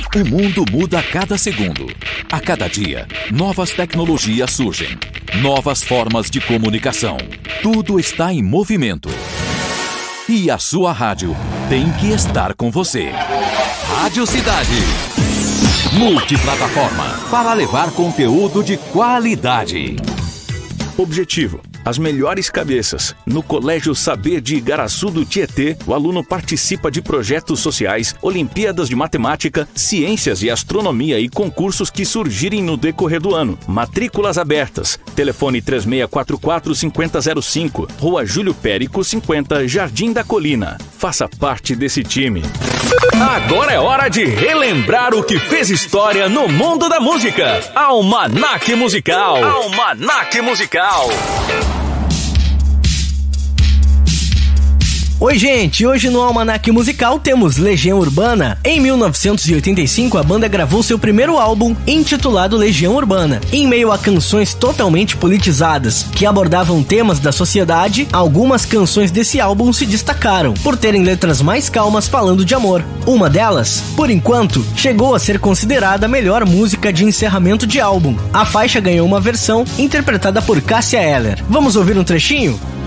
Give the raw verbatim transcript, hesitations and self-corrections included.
O mundo muda a cada segundo. A cada dia, novas tecnologias surgem. Novas formas de comunicação. Tudo está em movimento. E a sua rádio tem que estar com você. Rádio Cidade. Multiplataforma para levar conteúdo de qualidade. Objetivo: as melhores cabeças. No Colégio Saber de Igaraçu do Tietê, o aluno participa de projetos sociais, Olimpíadas de Matemática, Ciências e Astronomia e concursos que surgirem no decorrer do ano. Matrículas abertas. Telefone três seis quatro quatro, cinco zero zero cinco, Rua Júlio Périco cinquenta, Jardim da Colina. Faça parte desse time. Agora é hora de relembrar o que fez história no mundo da música. Almanaque Musical. Almanaque Musical. Oi, gente! Hoje no Almanaque Musical temos Legião Urbana. Em mil novecentos e oitenta e cinco, a banda gravou seu primeiro álbum, intitulado Legião Urbana. Em meio a canções totalmente politizadas, que abordavam temas da sociedade, algumas canções desse álbum se destacaram, por terem letras mais calmas falando de amor. Uma delas, por enquanto, chegou a ser considerada a melhor música de encerramento de álbum. A faixa ganhou uma versão interpretada por Cássia Eller. Vamos ouvir um trechinho?